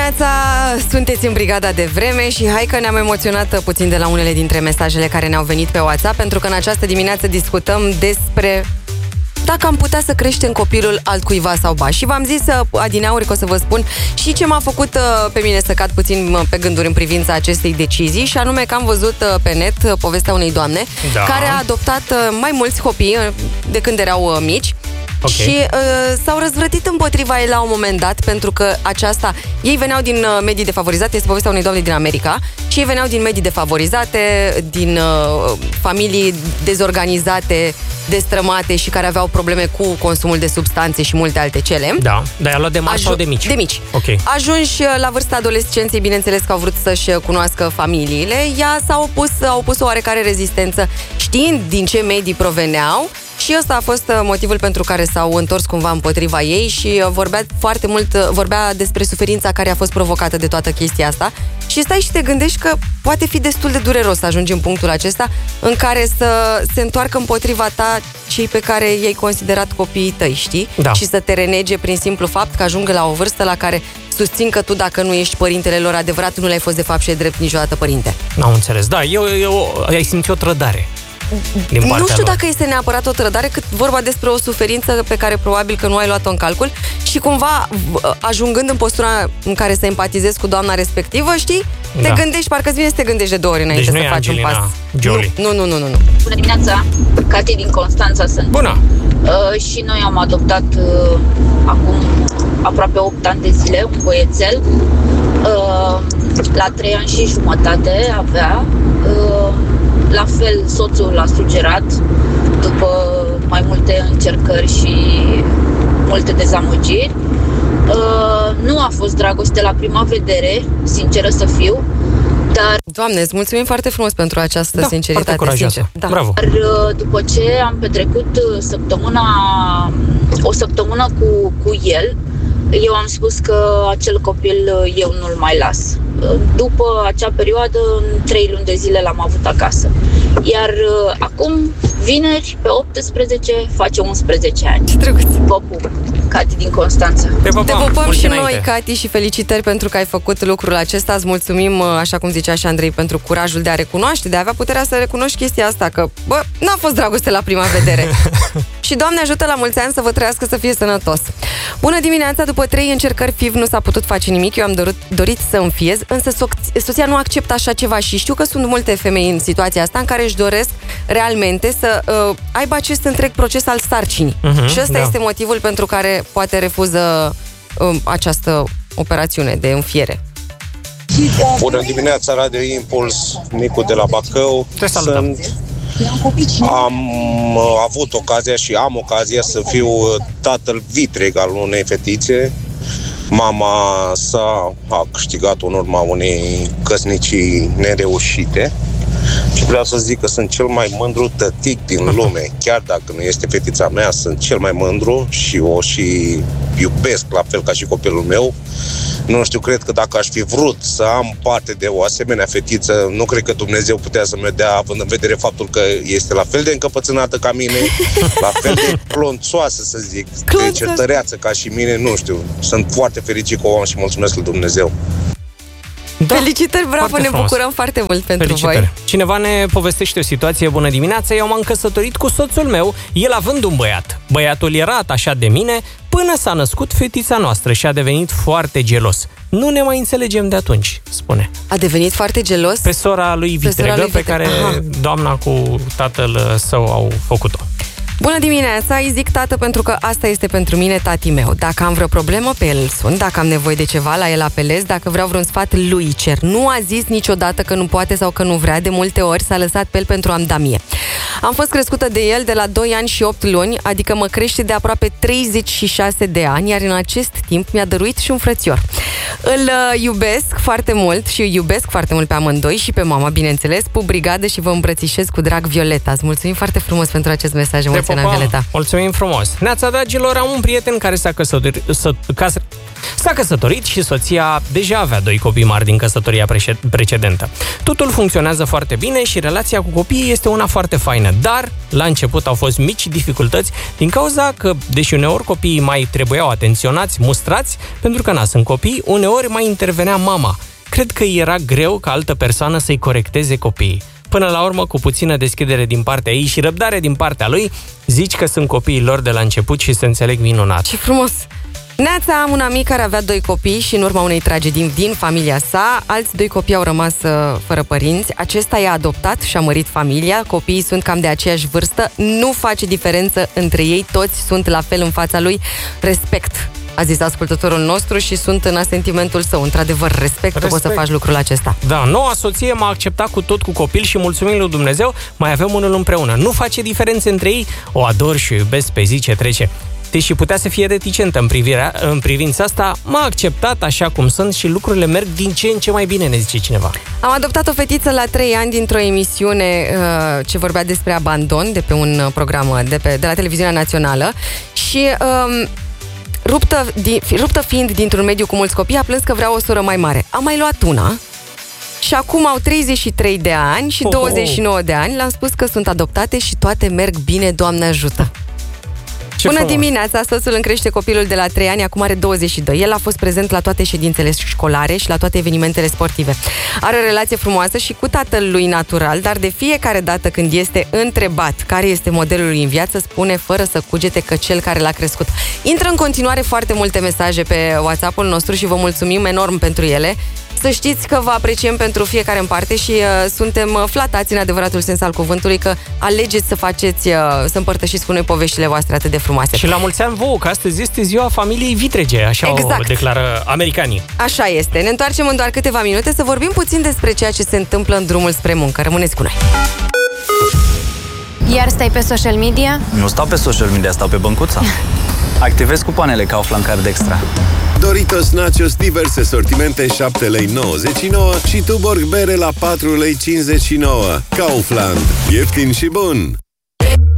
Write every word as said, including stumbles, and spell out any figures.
dimineața, sunteți în Brigada de Vreme și hai că ne-am emoționat puțin de la unele dintre mesajele care ne-au venit pe WhatsApp, pentru că în această dimineață discutăm despre dacă am putea să creștem copilul altcuiva sau ba. Și v-am zis adineauri că o să vă spun și ce m-a făcut pe mine să cad puțin pe gânduri în privința acestei decizii, și anume că am văzut pe net povestea unei doamne da. care a adoptat mai mulți copii de când erau mici. Okay. Și uh, s-au răzvrătit împotriva ei la un moment dat, pentru că aceasta, ei veneau din uh, medii defavorizate, este povestea unei doamne din America, și ei veneau din medii defavorizate, din uh, familii dezorganizate, destrămate și care aveau probleme cu consumul de substanțe și multe alte cele. Da, dar i-a luat de mari Aju- sau de mici? De mici. Okay. Ajunși la vârsta adolescenței, bineînțeles că au vrut să-și cunoască familiile, ea s-a opus, a opus o oarecare rezistență, știind din ce medii proveneau. Și ăsta a fost motivul pentru care s-au întors cumva împotriva ei și vorbea foarte mult, vorbea despre suferința care a fost provocată de toată chestia asta. Și stai și te gândești că poate fi destul de dureros să ajungi în punctul acesta în care să se întoarcă împotriva ta cei pe care i-ai considerat copiii tăi, știi? Da. Și să te renege prin simplu fapt că ajungă la o vârstă la care susțin că tu, dacă nu ești părintele lor adevărat, nu le-ai fost de fapt și de drept niciodată părinte. N-am înțeles. Da, eu, eu ai simțit o trădare. Nu știu lor. dacă este neapărat o trădare, cât vorba despre o suferință pe care probabil că nu ai luat-o în calcul și cumva ajungând în postura în care să empatizezi cu doamna respectivă, știi? Te da. gândești, parcă-ți vine să te gândești de două ori înainte deci să faci Angelina un pas. Jolie. Nu, nu, nu, nu, nu. Bună dimineața, Cati din Constanța sunt. Bună! Uh, și noi am adoptat uh, acum aproape opt ani de zile un băiețel. Uh, la trei ani și jumătate avea. Uh, La fel, soțul l-a sugerat după mai multe încercări și multe dezamăgiri. Uh, nu a fost dragoste la prima vedere, sinceră să fiu, dar... Doamne, îți mulțumim foarte frumos pentru această da, sinceritate, sincer. Da. Bravo. Dar după ce am petrecut săptămâna, o săptămână cu, cu el, eu am spus că acel copil eu nu-l mai las. După acea perioadă, în trei luni de zile l-am avut acasă. Iar uh, acum, vineri, pe optsprezece, face unsprezece ani. Ce drăguț! Vă pup! Cati din Constanța. Te pupăm, Te pupăm și înainte. noi, Cati, și felicitări pentru că ai făcut lucrul acesta. Îți mulțumim, așa cum zicea și Andrei, pentru curajul de a recunoaște, de a avea puterea să recunoști chestia asta, că, bă, n-a fost dragoste la prima vedere. Și Doamne ajută la mulți ani să vă trăiască, să fie sănătos. Bună dimineața, după trei încercări F I V nu s-a putut face nimic, eu am dorit, dorit să înfiez, însă so- soția nu acceptă așa ceva și știu că sunt multe femei în situația asta în care își doresc realmente să uh, aibă acest întreg proces al sarcinii. Uh-huh, și ăsta da. este motivul pentru care poate refuză uh, această operațiune de înfiere. Bună dimineața, Radio Impuls, Nicu de la Bacău. Te salutăm. Sunt... Am avut ocazia și am ocazia să fiu tatăl vitreg al unei fetițe. Mama sa a câștigat în urma unei căsnicii nereușite și vreau să zic că sunt cel mai mândru tătic din lume. Chiar dacă nu este fetița mea, sunt cel mai mândru și o și iubesc la fel ca și copilul meu. Nu știu, cred că dacă aș fi vrut să am parte de o asemenea fetiță, nu cred că Dumnezeu putea să-mi dea, având în vedere faptul că este la fel de încăpățânată ca mine, la fel de clonțoasă, să zic, de certăreață ca și mine, nu știu. Sunt foarte fericit că o am și mulțumesc lui Dumnezeu. Da, felicitări, bravo, ne frumos. Bucurăm foarte mult pentru voi. Cineva ne povestește o situație. Bună dimineața, eu m-am căsătorit cu soțul meu, el având un băiat. Băiatul era atașat de mine până s-a născut fetița noastră și a devenit foarte gelos. Nu ne mai înțelegem de atunci, spune. A devenit foarte gelos? Pe sora lui Vitregă, pe, pe care Aha. doamna cu tatăl său au făcut-o. Bună dimineața, îi zic tată pentru că asta este pentru mine tati meu. Dacă am vreo problemă, pe el îl sun. Dacă am nevoie de ceva, la el apelez. Dacă vreau vreun sfat, lui cer. Nu a zis niciodată că nu poate sau că nu vrea. De multe ori s-a lăsat pe el pentru a-mi da mie. Am fost crescută de el de la doi ani și opt luni, adică mă crește de aproape treizeci și șase de ani, iar în acest timp mi-a dăruit și un frățior. Îl uh, iubesc foarte mult și îi iubesc foarte mult pe amândoi și pe mama, bineînțeles. Pup brigadă și vă îmbrățișez cu drag, Violeta. Îți mulțumim foarte frumos pentru acest mesaj. Mulțumim, Violeta. Mulțumim frumos. Neața, dragilor, am un prieten care s-a căsătorit, s-a, S-a căsătorit și soția deja avea doi copii mari din căsătoria precedentă. Totul funcționează foarte bine și relația cu copiii este una foarte faină, dar la început au fost mici dificultăți din cauza că, deși uneori copiii mai trebuiau atenționați, mustrați, pentru că na, sunt copii, uneori mai intervenea mama. Cred că era greu ca altă persoană să-i corecteze copiii. Până la urmă, cu puțină deschidere din partea ei și răbdare din partea lui, zici că sunt copiii lor de la început și se înțeleg minunat. Ce frumos! Neața, am un amic care avea doi copii și în urma unei tragedii din familia sa, alți doi copii au rămas uh, fără părinți. Acesta i-a adoptat și a mărit familia. Copiii sunt cam de aceeași vârstă. Nu face diferență între ei, toți sunt la fel în fața lui. Respect, a zis ascultătorul nostru și sunt în asentimentul său. Într-adevăr, respect, respect. Că poți să faci lucrul acesta. Da, noua soție m-a acceptat cu tot cu copil și mulțumim lui Dumnezeu, mai avem unul împreună. Nu face diferențe între ei, o ador și o iubesc pe zi ce trece. Deși putea să fie reticentă în, privirea, în privința asta, m-a acceptat așa cum sunt și lucrurile merg din ce în ce mai bine, ne zice cineva. Am adoptat o fetiță la trei ani dintr-o emisiune uh, ce vorbea despre abandon, de pe un program de, pe, de la televiziunea națională și... Um, Ruptă, di, ruptă fiind dintr-un mediu cu mulți copii, a plâns că vrea o soră mai mare. Am mai luat una și acum au treizeci și trei de ani și douăzeci și nouă de ani. Le-am spus că sunt adoptate și toate merg bine, Doamne ajută. Ce Bună frumos. Dimineața, soțul îmi crește copilul de la trei ani, acum are douăzeci și doi. El a fost prezent la toate ședințele școlare și la toate evenimentele sportive. Are o relație frumoasă și cu tatăl lui natural, dar de fiecare dată când este întrebat care este modelul lui în viață, spune fără să cugete că cel care l-a crescut. Intră în continuare foarte multe mesaje pe WhatsApp-ul nostru și vă mulțumim enorm pentru ele. Să știți că vă apreciem pentru fiecare în parte și uh, suntem flatați în adevăratul sens al cuvântului că alegeți să faceți, uh, să împărtășiți cu noi poveștile voastre atât de frumoase. Și la mulți ani vouă, că astăzi este ziua familiei vitrege, așa exact. O declară americanii. Așa este. Ne întoarcem în doar câteva minute să vorbim puțin despre ceea ce se întâmplă în drumul spre muncă. Rămâneți cu noi! Iar stai pe social media? Nu stau pe social media, stau pe băncuța. Activez cupoanele Kaufland Card Extra. Doritos Nachos diverse sortimente șapte lei nouăzeci și nouă și Tuborg bere la patru lei cincizeci și nouă. Kaufland. Ieftin și bun!